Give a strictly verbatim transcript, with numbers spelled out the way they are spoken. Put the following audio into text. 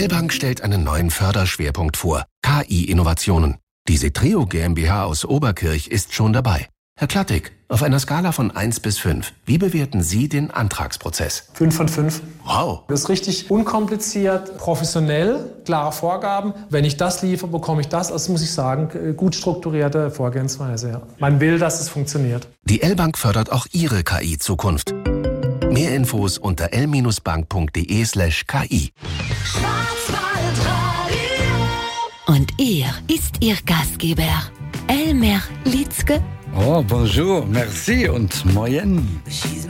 L-Bank stellt einen neuen Förderschwerpunkt vor: K I-Innovationen. Die Setreo GmbH aus Oberkirch ist schon dabei. Herr Klattig, auf einer Skala von eins bis fünf, wie bewerten Sie den Antragsprozess? fünf von fünf. Wow. Das ist richtig unkompliziert, professionell, klare Vorgaben. Wenn ich das liefere, bekomme ich das. Also muss ich sagen, gut strukturierte Vorgehensweise. Ja. Man will, dass es funktioniert. Die L-Bank fördert auch Ihre K I-Zukunft. Mehr Infos unter l bank punkt de slash k i. Und er ist Ihr Gastgeber, Elmer Litzke. Oh, bonjour, merci und moyen.